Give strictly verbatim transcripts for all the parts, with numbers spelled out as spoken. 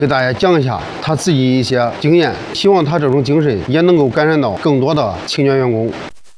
给大家讲一下他自己一些经验，希望他这种精神也能够感染到更多的青年员工。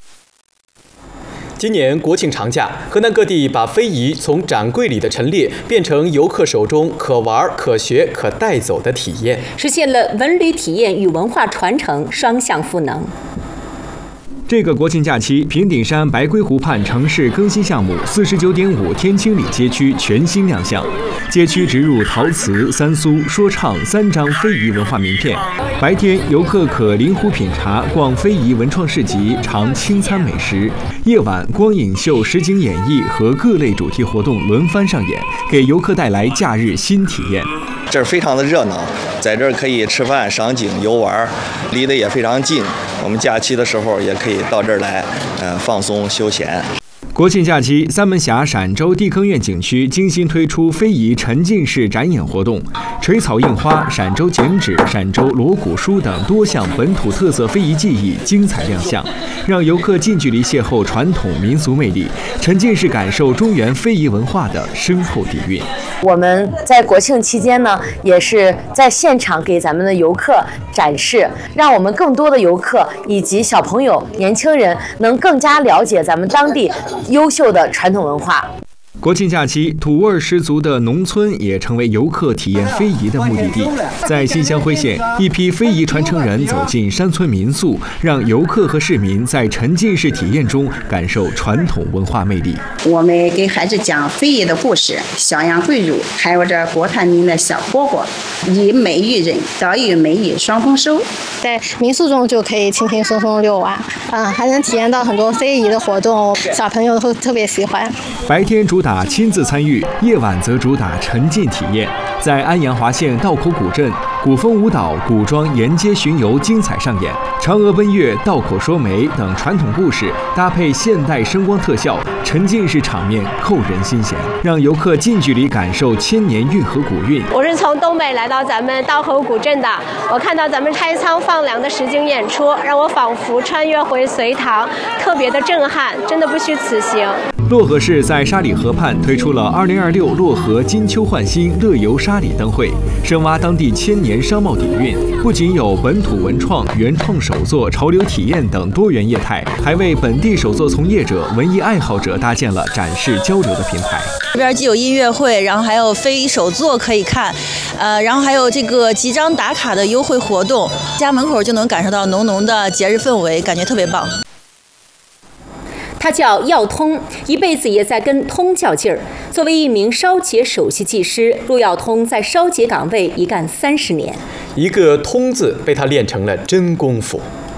今年国庆长假，河南各地把非遗从展柜里的陈列变成游客手中可玩、可学、可带走的体验， 实现了文旅体验与文化传承双向赋能。 这个国庆假期，平顶山白龟湖畔城市更新项目四十九点五天清里街区全新亮相，街区植入陶瓷、三苏、说唱三张非遗文化名片。白天，游客可临湖品茶、逛非遗文创市集、尝清餐美食；夜晚，光影秀、实景演绎和各类主题活动轮番上演，给游客带来假日新体验。 这儿非常的热闹，在这儿可以吃饭、赏景、游玩，离得也非常近。我们假期的时候也可以到这儿来，呃，放松休闲。 国庆假期，三门峡陕州地坑院景区精心推出非遗沉浸式展演活动，垂草印花、陕州剪纸、陕州锣鼓书等多项本土特色非遗技艺精彩亮相，让游客近距离邂逅传统民俗魅力，沉浸式感受中原非遗文化的深厚底蕴。 我们在国庆期间呢，也是在现场给咱们的游客展示，让我们更多的游客以及小朋友、年轻人能更加了解咱们当地优秀的传统文化。 国庆假期，土味十足的农村也成为游客体验非遗的目的地。在新乡辉县，一批非遗传承人走进山村民宿，让游客和市民在沉浸式体验中感受传统文化魅力。 我们给孩子讲非遗的故事，小羊跪乳，还有这国泰民的小蝈蝈，以美育人，岛屿美语双丰收。 在民宿中就可以轻轻松松遛娃，啊，还能体验到很多非遗的活动，小朋友都特别喜欢。 白天主打亲自参与，夜晚则主打沉浸体验。在安阳华县道口古镇，古风舞蹈、古装沿街巡游精彩上演，嫦娥奔月、道口说媒等传统故事搭配现代声光特效，沉浸式场面扣人心弦，让游客近距离感受千年运河古韵。 我是从东北来到咱们道口古镇的，我看到咱们开仓放粮的实景演出，让我仿佛穿越回隋唐，特别的震撼，真的不虚此行。 漯河市在沙里河畔推出了二零二六漯河金秋焕新乐游沙里灯会，深挖当地千年商贸底蕴，不仅有本土文创、原创手作、潮流体验等多元业态，还为本地手作从业者、文艺爱好者搭建了展示交流的平台。 这边既有音乐会，然后还有非遗手作可以看，呃，然后还有这个集章打卡的优惠活动，家门口就能感受到浓浓的节日氛围，感觉特别棒。 他叫耀通，一辈子也在跟通较劲儿。作为一名烧结首席技师，陆耀通在烧结岗位一干三十年， 一个“通”字被他练成了真功夫。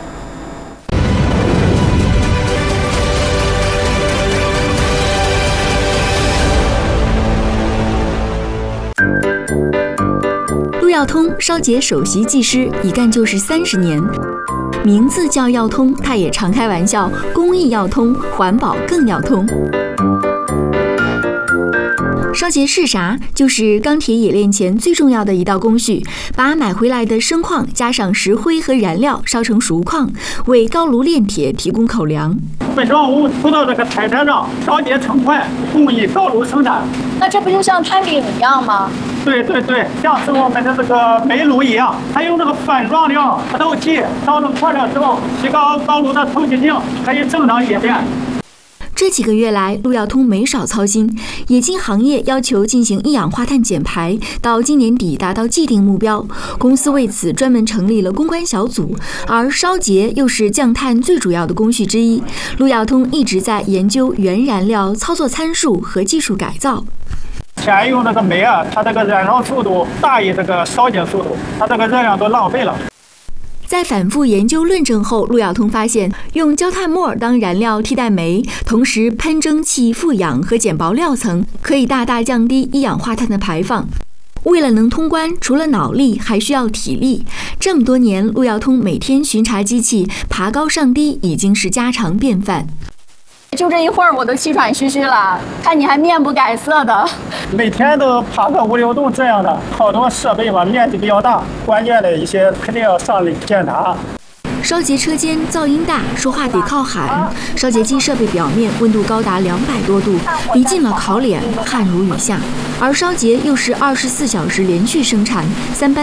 陆耀通烧结首席技师，一干就是三十年。名字叫耀通，他也常开玩笑，公益要通，环保更要通。烧结是啥？就是钢铁冶炼前最重要的一道工序，把买回来的生矿加上石灰和燃料烧成熟矿，为高炉炼铁提供口粮。 粉状物涂到这个台台上，烧结成块，供以高炉生产。 那这不就像摊饼一样吗？ 对对对，像是我们的这个煤炉一样，还用这个粉状料、石头气烧成块料之后，提高高炉的透气性，可以正常冶炼。 这几个月来，陆耀通没少操心。冶金行业要求进行一氧化碳减排，到今年底达到既定目标。公司为此专门成立了公关小组，而烧结又是降碳最主要的工序之一。陆耀通一直在研究原燃料、操作参数和技术改造。 前用那个煤啊，它这个燃烧速度大于这个烧结速度，它这个热量都浪费了。 在反复研究论证后，陆耀通发现，用焦炭末当燃料替代煤，同时喷蒸汽富氧和减薄料层，可以大大降低一氧化碳的排放。为了能通关，除了脑力，还需要体力。这么多年，陆耀通每天巡查机器、爬高上低，已经是家常便饭。 就这一会儿我都气喘吁吁了，看你还面不改色的。 每天都爬个五六栋这样的，好多设备吧，面积比较大，关键的一些肯定要上里检查。 烧结车间噪音大，说话得靠喊。烧结机设备表面温度高达两百多度，离近了烤脸，汗如雨下。而烧结又是二十四小时连续生产，三班